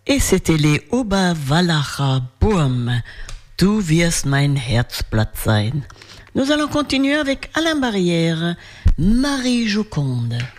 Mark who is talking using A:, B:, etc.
A: Et c'était les Oba Valacha Boum. Du wirst mein Herzblatt sein. Nous allons continuer avec Alain Barrière, Marie Joconde.